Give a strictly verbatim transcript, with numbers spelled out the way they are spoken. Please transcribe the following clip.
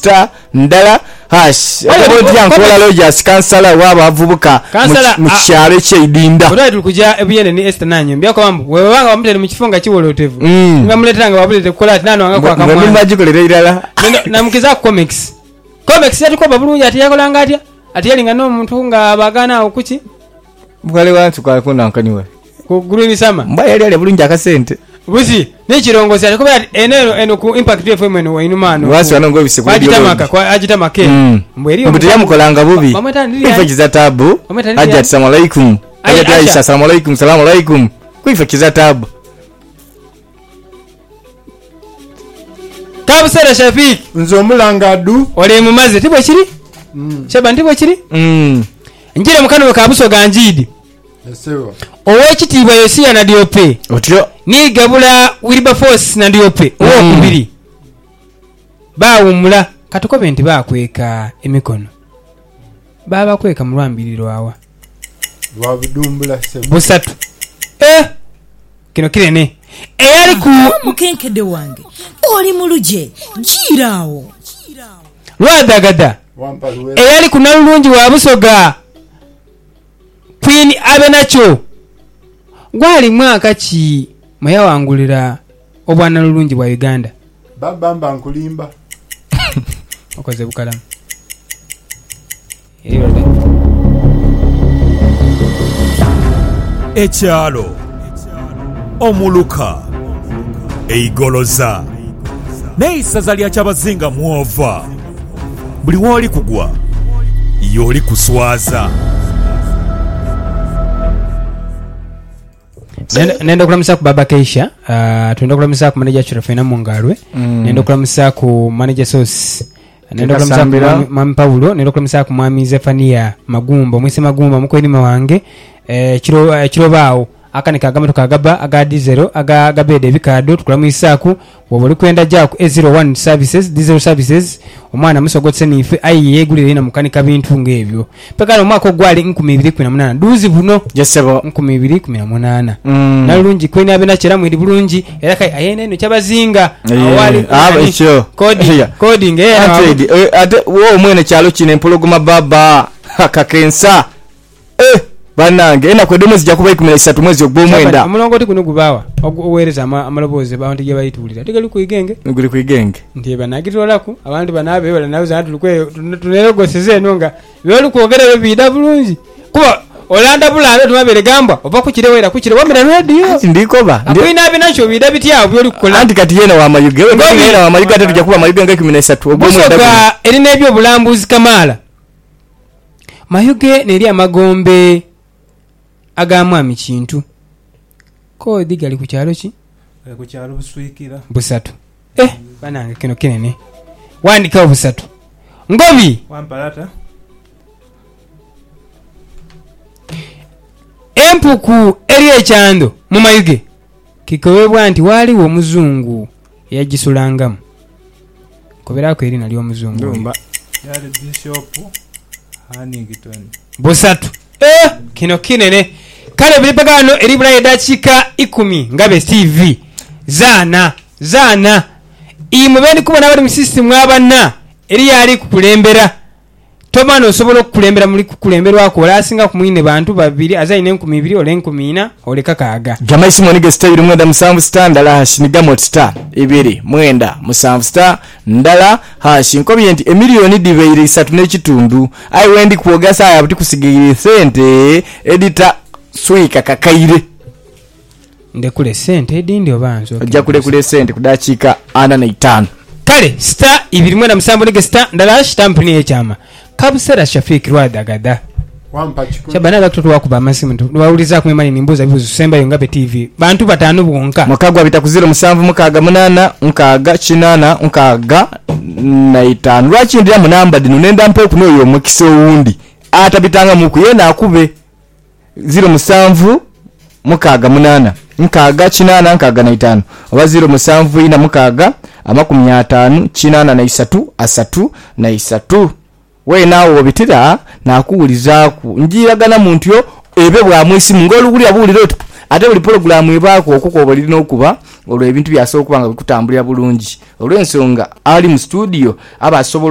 star ndala hash abodi yankola Rogers kansala waba avubuka mu kyalo ky'Idinda bora tulikuja ebiyene ni Esther nanyo mbya kwamba wewe wanga wamutele mu kifunga kiwolotevu ngamuletanga wabulete kola tinano wanga kwa kamwa ngomba jikolera irala na mukiza comics comics yatukoba bulungi ati yakolanga atya ati yalinga no muntu nga bagana okuki bwale watu kwa kuna nkaniwe ku green sama mba yali yali bulungi akasente buzi ne kirongozi ali kuba enero eno ku impact F M eno wainumano wasi wanongo ebise kwa ajitamaka kwa ajitamake mbweri mbuti yamukolanga bubi ifa kiza tabu ajja assalamu alaikum ajja Aisha assalamu alaikum assalamu alaikum kuifa kiza tabu Kabusera Shafik nzo mulanga du ole mumaze tibwe kiri mm. Shaba ndibwe kiri mm. Njire mukano kabuso ganjidi yasewa owekitibwa Yosia na Diope otyo ni gabula Wilberforce na Diope mm. Owo kubiri baawumula katukobe nti baakweka emikono baba kweka mulwambiriro awa lwa budumbula sebo busatu eh kino kirene eyali ku mukenkede wange oli muluje jiraawo lwadagada eyali ku nalulungi wa Busoga Queen Abenacho gwali mwaka ki mwayawangulira obwana lulungi bwa Uganda baba mba nkulimba okoze bukalamu ekyalo omuluka eigoloza neisaza lya kyabazinga mwova buli woli kugwa yoli kuswaza nenda kulamusa ku Baba Keisha uh, tuenda kulamusa ku manager Chirafena Mungalwe mm. Nenda kulamusa ku manager Sauce nenda kulamusa ku Mami Paulo nenda kulamusa ku Mami Zefania Magumba mwese Magumba muko ni mawange eh chiro eh, chiro bawo akanika agamoto kagaba aga diesel aga gabede bikado tukulamu isaku wobuli kwenda jako A zero one services diesel services omwana musogotse nife ayi yegulire ina mukanika bintu ngebyo pekalo mwako gwali nkumi ibiri kumi na munana duzi buno yesebo nkumi ibiri kumi na munana mm. Nalungi kwene abena kera mwidi bulungi era kai ayene no kyabazinga awali aba ekyo coding coding era ate wo mwene kyalo kine empologoma baba akakensa eh banange ena kwe domo zijja kuba ikumi na ssatu mwezi ogw'omwenda omulongoti kuno gubawa owereza amaloboze abantu gye bayitulira tigali ku igenge nguli ku igenge ndiye banagitolaku abantu banabe bala nawe za tulukwe tunerogoseze nonga byoli kwogera bibida bulungi kuba olanda bulalo tumabere gamba oba kukirewera kukire wamira radio ndikoba ndina binacho bida bitya byoli kukola anti kati yena wa mayuge we yena wa mayuge ate tujja kuba mayuge nga ikumi na ssatu ogw'omwenda erina ebyo bulambuzi Kamala mayuge neri amagombe agamwami kintu kodi gali ku kyalo ki ku kyalo buswikira busatu eh banange kino kinene wandika busatu ngobi wampalata empuku eri ekyando mu mayuge kikowebwa nti waliwo omuzungu eyagisulangamu koberako erina ly'omuzungu yali bishop Hanington busatu eh kino kinene kale bilipagano eribula edachika ikumi ngabe Steve zana zana imubeni kubona bali mu system abana eri yali kukulembera tomano osobola okukulembera muri kukulemberwa ko lasinga kumwine bantu babiri azaine enkumi ibiri ole enkumi ina ole kakaaga Jamai Simon ge style mwenda musanvu star ndala hash ni gamot star ibiri mwenda musanvu star ndala hash inkomyenti emiliyoni diveire isatu n'ekitundu ai wendi kuogasa ya buti kusigirira sente editor swika kakaire ndekule sente edindi obanzo ojja kule kule sente kudachika ana na itano kale star ibiri mwenda musanvu ge star ndala hash tampini echama Kabusera Shafik Rwadagada wampa chiko chabana dakutu wakuba masimu ntu wauliza kumemani nimbuza bibuzo semba yongabe T V bantu batanu bonka mukagwa bitakuzira musanvu mukaga munana nkaga kinana nkaga na itano lwachi ndira munamba dino nenda mpe kuno yo mukiso wundi atabitanga muku yena akube zero musanvu mukaga munana nkaga kinana nkaga na itano oba zero musanvu ina mukaga amakumi atano kinana na isatu asatu na isatu we nawo obitira nakuuliza ku njiragana muntu yo ebe bwa mwisi ngolu kuli abuliro ate buli program ebako okukoba lino okuba olwo ebintu byaso okubanga bikutambulira bulungi olw'ensonga ali mu studio aba